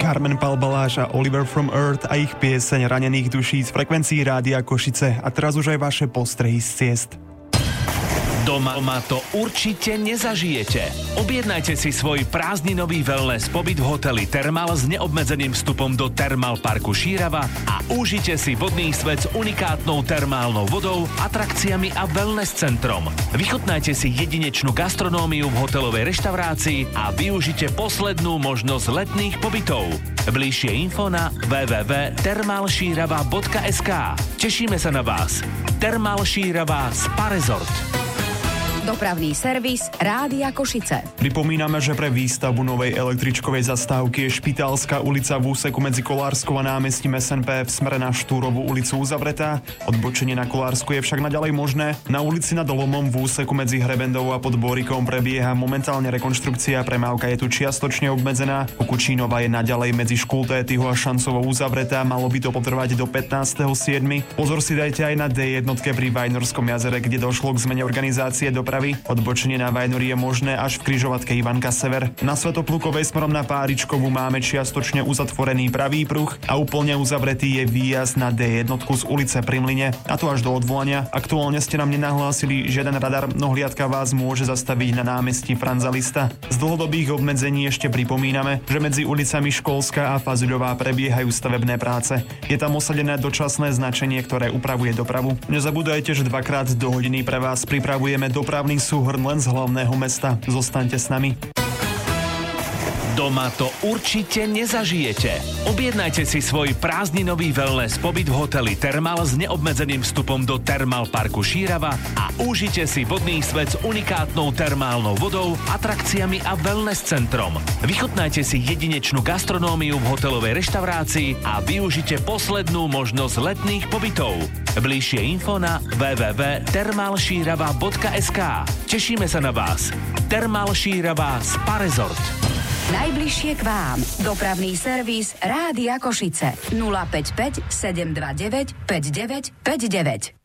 Carmen Palbaláš a Oliver from Earth a ich pieseň Ranených duší z frekvencií Rádia Košice. A teraz už aj vaše postrehy z ciest. Doma to určite nezažijete. Objednajte si svoj prázdninový wellness pobyt v hoteli Thermal s neobmedzeným vstupom do Thermal parku Šírava a užite si vodný svet s unikátnou termálnou vodou, atrakciami a wellness centrom. Vychutnajte si jedinečnú gastronómiu v hotelovej reštaurácii a využite poslednú možnosť letných pobytov. Bližšie info na www.thermalšírava.sk. Tešíme sa na vás. Thermal Šírava Spa Resort. Dopravný servis Rádia Košice. Pripomíname, že pre výstavbu novej električkovej zastávky je Špitálska ulica v úseku medzi Kolárskou a námestím SNP v smere na Štúrovú ulicu uzavretá. Odbočenie na Kolársku je však naďalej možné. Na ulici nad Lomom v úseku medzi Hrebendou a Podborikom prebieha momentálne rekonštrukcia, premávka je tu čiastočne obmedzená. Kukučínova je naďalej medzi Škultétyho a Šancovou uzavretá, malo by to potrvať do 15.7. Pozor si dajte aj na D1 pri Vajnorskom jazere, kde došlo k zmene organizácie dopravy. Odbočenie na Vajnori je možné až v križovatke Ivanka Sever. Na Svätoplukovej smerom na Páričkovú máme čiastočne uzatvorený pravý pruh a úplne uzavretý je výjazd na D1 z ulice Pri Mlyne, a to až do odvolania. Aktuálne ste nám nenahlásili žiaden radar, no hliadka vás môže zastaviť na námestí Franza Lista. Z dlhodobých obmedzení ešte pripomíname, že medzi ulicami Školská a Fazuľová prebiehajú stavebné práce. Je tam osadené dočasné značenie, ktoré upravuje dopravu. Nezabúdajte, že 2x do hodiny pre vás pripravujeme dopravný súhrn len z hlavného mesta. Zostaňte s nami. Doma to určite nezažijete. Objednajte si svoj prázdninový wellness pobyt v hoteli Thermal s neobmedzeným vstupom do Thermal parku Šírava a užite si vodný svet s unikátnou termálnou vodou, atrakciami a wellness centrom. Vychutnajte si jedinečnú gastronómiu v hotelovej reštaurácii a využite poslednú možnosť letných pobytov. Bližšie info na www.thermalšírava.sk. Tešíme sa na vás. Thermal Šírava Spa Resort. Najbližšie k vám. Dopravný servis Rádia Košice. 055 729 5959.